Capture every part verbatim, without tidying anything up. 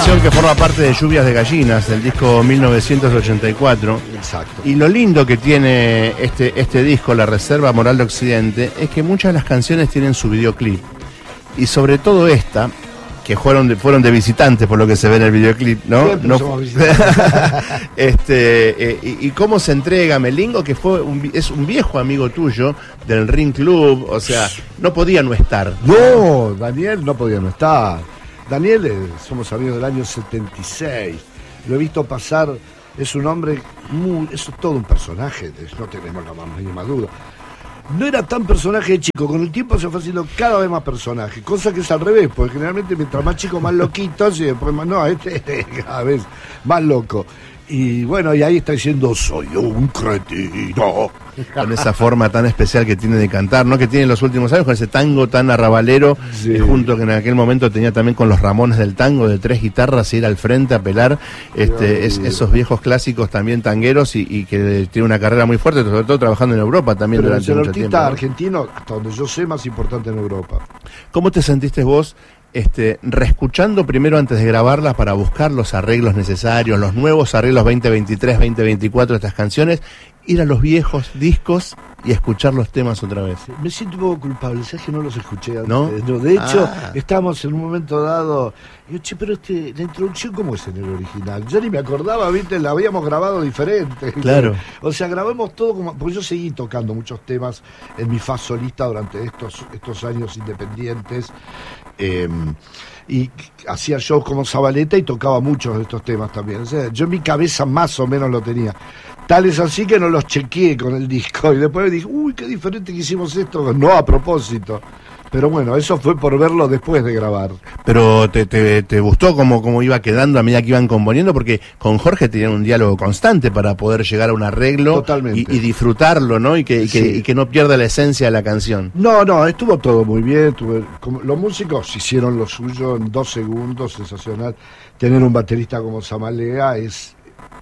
canción que forma parte de Lluvias de Gallinas, del disco mil novecientos ochenta y cuatro. Exacto. Y lo lindo que tiene este, este disco, La Reserva Moral de Occidente, es que muchas de las canciones tienen su videoclip. Y sobre todo esta, que fueron de, fueron de visitantes por lo que se ve en el videoclip, ¿no? Siempre no somos visitantes. este, eh, y, y cómo se entrega Melingo, que fue un, es un viejo amigo tuyo del Ring Club, o sea, no podía no estar. No, Daniel no podía no estar. Daniel, eh, somos amigos del año setenta y seis. Lo he visto pasar, es un hombre muy, es todo un personaje, no tenemos la más mínima duda. No era tan personaje de chico, con el tiempo se fue haciendo cada vez más personaje, cosa que es al revés, porque generalmente mientras más chico más loquitos y después más, no, este cada vez más loco. Y bueno, y ahí está diciendo, soy un cretino. Con esa forma tan especial que tiene de cantar, ¿no? Que tiene en los últimos años, con ese tango tan arrabalero, sí. eh, junto que en aquel momento tenía también con los Ramones del tango, de tres guitarras, ir al frente a pelar, este, es, esos viejos clásicos también tangueros y, y que tiene una carrera muy fuerte, sobre todo trabajando en Europa también. Pero durante el mucho artista tiempo, ¿no? argentino, hasta donde yo sé, más importante en Europa. ¿Cómo te sentiste vos? Este, reescuchando primero antes de grabarlas para buscar los arreglos necesarios, los nuevos arreglos veinte veintitrés, veinte veinticuatro de estas canciones, ir a los viejos discos y escuchar los temas otra vez? Me siento un poco culpable, ¿sabes que no los escuché antes? ¿No? No, de hecho, Ah. estábamos en un momento dado, y yo, che, pero este, la introducción, ¿cómo es en el original? Yo ni me acordaba, ¿viste? La habíamos grabado diferente. ¿viste? Claro. O sea, grabamos todo como, porque yo seguí tocando muchos temas en mi faz solista durante estos, estos años independientes, eh, y hacía shows como Zabaleta y tocaba muchos de estos temas también. O sea, yo en mi cabeza más o menos lo tenía. Tal es así que no los chequeé con el disco y después dije, uy, qué diferente que hicimos esto, no a propósito. Pero bueno, eso fue por verlo después de grabar. Pero te, te, te gustó cómo, cómo iba quedando a medida que iban componiendo, porque con Jorge tenían un diálogo constante para poder llegar a un arreglo. Totalmente. Y, y disfrutarlo, ¿no? Y que, y, que, Sí. y que no pierda la esencia de la canción. No, no, estuvo todo muy bien. Tuve, como, los músicos hicieron lo suyo en dos segundos, sensacional. Tener un baterista como Zamalea es...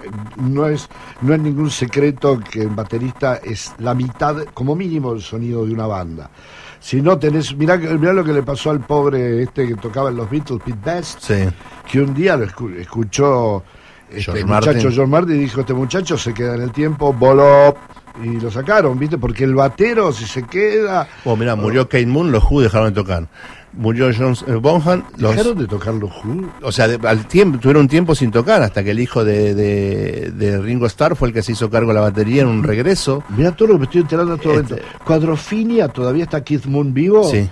No es, no es ningún secreto que el baterista es la mitad, como mínimo, del sonido de una banda. Si no tenés, mirá, mirá lo que le pasó al pobre este que tocaba en los Beatles, Pete Best, Sí. que un día lo escu- escuchó este George muchacho Martin. John Martin y dijo, este muchacho se queda en el tiempo, voló, y lo sacaron, ¿viste? Porque el batero, si se queda... Oh, mirá, murió Kate Moon, los Who dejaron de tocar. Murió John eh, Bonham, los... ¿Dejaron de tocar los Who? O sea, de- al tiempo, tuvieron un tiempo sin tocar, hasta que el hijo de, de, de Ringo Starr fue el que se hizo cargo de la batería en un regreso. Mirá todo lo que me estoy enterando en todo Este- momento. Cuadrofinia, ¿todavía está Keith Moon vivo? Sí.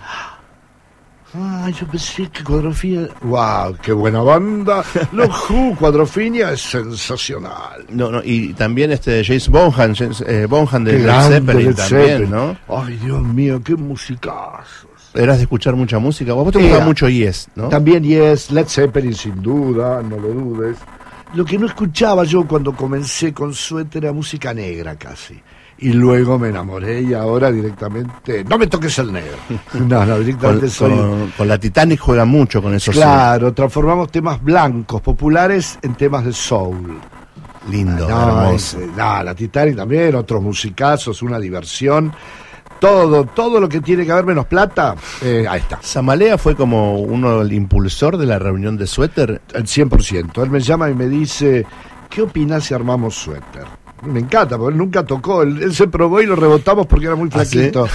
Ah, yo pensé que Cuadrofinia... ¡Wow! ¡Qué buena banda! Los Who, Cuadrofinia es sensacional. No, no, y también este James Bonham, James, eh, Bonham de Qué Led grande Zeppelin Led también, Zeppelin. ¿no? Ay, Dios mío, qué musicazos. Eras de escuchar mucha música. Vos te Era. gustaba mucho Yes, ¿no? También Yes, Led Zeppelin sin duda, no lo dudes. Lo que no escuchaba yo cuando comencé con Suéter era música negra casi. Y luego me enamoré y ahora directamente... ¡No me toques el negro! No, no, directamente Con, soy... con- con la Titanic juega mucho con esos Claro, transformamos temas blancos, populares, en temas de soul. lindo, No, hermoso. es- no, la Titanic también, otros musicazos, una diversión. Todo, todo lo que tiene que haber menos plata, eh, ahí está. Zamalea fue como uno el impulsor de la reunión de Suéter. El cien por ciento. Él me llama y me dice, ¿qué opinás si armamos Suéter? Me encanta, porque él nunca tocó, él, él se probó y lo rebotamos porque era muy ¿Ah, sí? flaquito.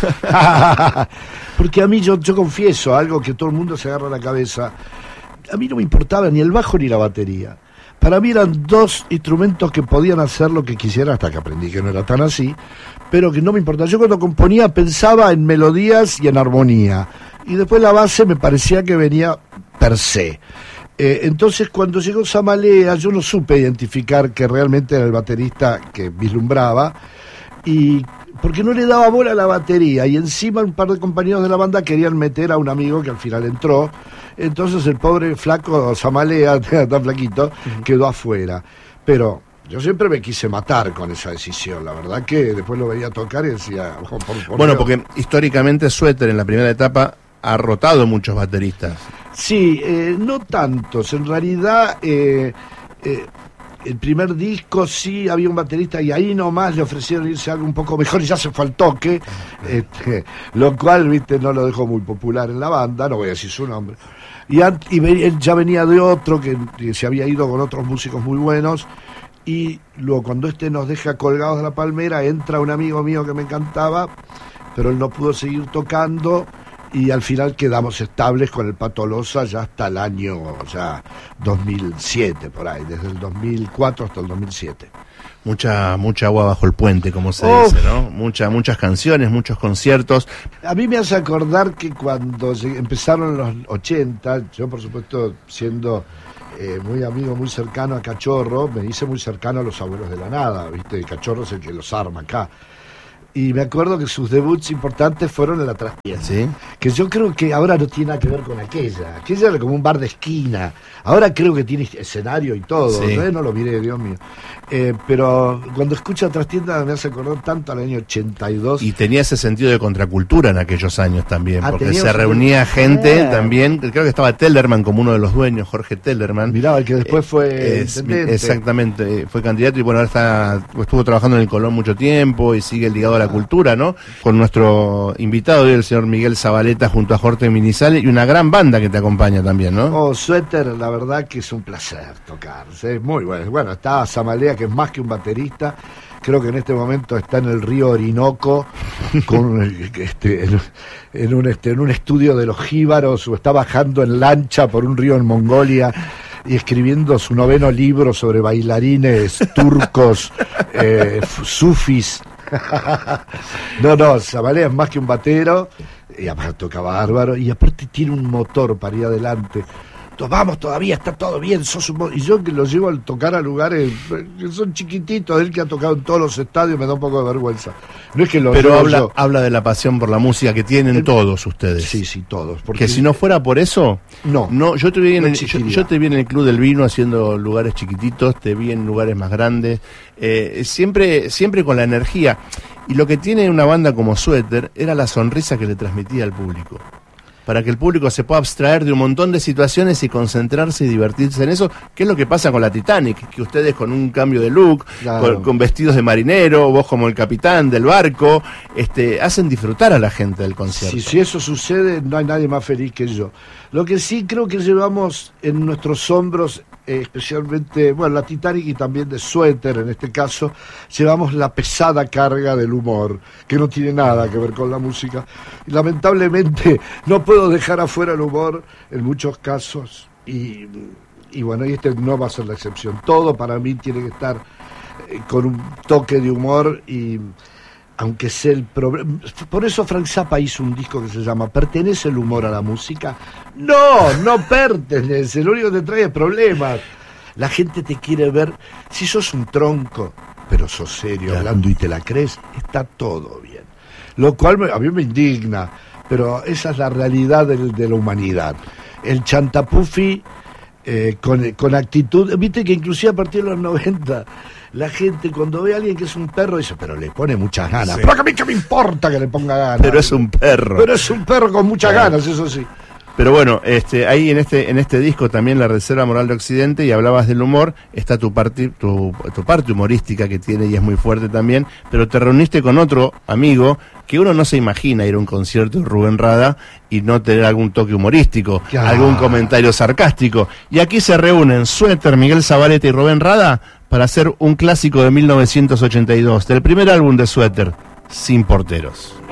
Porque a mí, yo, yo confieso, algo que todo el mundo se agarra a la cabeza, a mí no me importaba ni el bajo ni la batería. Para mí eran dos instrumentos que podían hacer lo que quisieran, hasta que aprendí que no era tan así, pero que no me importaba. Yo cuando componía pensaba en melodías y en armonía, y después la base me parecía que venía per se. Eh, entonces cuando llegó Zamalea yo no supe identificar que realmente era el baterista que vislumbraba, y porque no le daba bola a la batería, y encima un par de compañeros de la banda querían meter a un amigo que al final entró. Entonces el pobre flaco Zamalea, tan flaquito, uh-huh, quedó afuera. Pero yo siempre me quise matar con esa decisión, la verdad que después lo veía tocar y decía... Oh, por, por Bueno, Dios. porque históricamente Suéter en la primera etapa ha rotado muchos bateristas. Sí, eh, no tantos. En realidad, eh, eh, el primer disco sí había un baterista y ahí nomás le ofrecieron irse algo un poco mejor y ya se fue al toque, este, lo cual, viste, no lo dejó muy popular en la banda, no voy a decir su nombre. Y, y él ya venía de otro que, que se había ido con otros músicos muy buenos, y luego cuando este nos deja colgados de la palmera, entra un amigo mío que me encantaba, pero él no pudo seguir tocando, y al final quedamos estables con el Pato Loza ya hasta el año ya dos mil siete, por ahí, desde el dos mil cuatro hasta el dos mil siete. Mucha mucha agua bajo el puente, como se Uf. dice, ¿no? Mucha, muchas canciones, muchos conciertos. A mí me hace acordar que cuando empezaron los ochenta, yo por supuesto siendo eh, muy amigo, muy cercano a Cachorro, me hice muy cercano a los Abuelos de la Nada, ¿viste? Cachorro es el que los arma acá. Y me acuerdo que sus debuts importantes fueron en la trastienda. ¿Sí? Que yo creo que ahora no tiene nada que ver con aquella. Aquella era como un bar de esquina. Ahora creo que tiene escenario y todo. Sí. ¿no? no lo miré, Dios mío. Eh, pero cuando escucho Trastienda me hace acordar tanto al año ochenta y dos. Y tenía ese sentido de contracultura en aquellos años también, Ah, porque tenía se un- reunía gente Ah. también, creo que estaba Tellerman como uno de los dueños, Jorge Tellerman. Mirá, el que después fue Eh, es- intendente. exactamente, fue candidato y bueno, ahora está, estuvo trabajando en el Colón mucho tiempo y sigue ligado a la cultura, ¿no? Con nuestro invitado hoy, el señor Miguel Zabaleta, junto a Jorge Minizale y una gran banda que te acompaña también, ¿no? Oh, Suéter, la verdad que es un placer tocar. Es muy bueno. Bueno, está Zamalea, que es más que un baterista. Creo que en este momento está en el río Orinoco con, este, en, en un, este, en un estudio de los jíbaros, o está bajando en lancha por un río en Mongolia y escribiendo su noveno libro sobre bailarines turcos, eh, sufis. No, no, Zamalea es más que un batero, y aparte toca bárbaro, y aparte tiene un motor para ir adelante. To- Vamos, todavía está todo bien, sos un mo-". Y yo que lo llevo a tocar a lugares eh, que son chiquititos, él que ha tocado en todos los estadios, me da un poco de vergüenza. No es que lo Pero llevo habla, yo. habla de la pasión por la música que tienen El- todos ustedes. Sí, sí, todos. Porque Que si no fuera por eso, No. no yo te vi en No el, yo, existiría. yo te vi en el Club del Vino haciendo lugares chiquititos, te vi en lugares más grandes, eh, siempre, siempre con la energía. Y lo que tiene una banda como Suéter era la sonrisa que le transmitía al público. Para que el público se pueda abstraer de un montón de situaciones y concentrarse y divertirse en eso, que es lo que pasa con la Titanic, que ustedes con un cambio de look, Claro. con, con vestidos de marinero, vos como el capitán del barco, este, hacen disfrutar a la gente del concierto. Si, si eso sucede, no hay nadie más feliz que yo. Lo que sí creo que llevamos en nuestros hombros, eh, especialmente, bueno, la Titanic y también de Suéter, en este caso, llevamos la pesada carga del humor, que no tiene nada que ver con la música. Y lamentablemente no puedo dejar afuera el humor en muchos casos, y, y bueno, y este no va a ser la excepción. Todo para mí tiene que estar eh, con un toque de humor, y aunque sea el problema. Por eso Frank Zappa hizo un disco que se llama ¿Pertenece el humor a la música? No, no pertenece, lo único que te trae es problemas. La gente te quiere ver, si sos un tronco, pero sos serio, Claro. hablando y te la crees, está todo bien. Lo cual me- a mí me indigna, pero esa es la realidad del- de la humanidad. El chantapufi eh, con, con actitud, viste que inclusive a partir de los noventa, la gente cuando ve a alguien que es un perro dice, pero le pone muchas ganas. Sí. Pero a mí que me importa que le ponga ganas. Pero es un perro. Pero es un perro con muchas Claro. ganas, eso sí. Pero bueno, este, ahí en este, en este disco también La Reserva Moral de Occidente, y hablabas del humor, está tu parte, tu, tu parte humorística que tiene y es muy fuerte también, pero te reuniste con otro amigo que uno no se imagina ir a un concierto de Rubén Rada y no tener algún toque humorístico, Claro. algún comentario sarcástico. Y aquí se reúnen Suéter, Miguel Zabaleta y Rubén Rada para hacer un clásico de mil novecientos ochenta y dos, del primer álbum de Suéter, Sin Porteros.